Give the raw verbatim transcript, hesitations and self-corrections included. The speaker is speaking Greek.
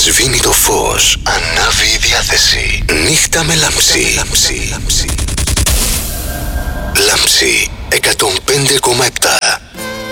Σβήνει το φως, ανάβει η διάθεση. Νύχτα με λάμψη. Λάμψη εκατόν πέντε κόμμα επτά.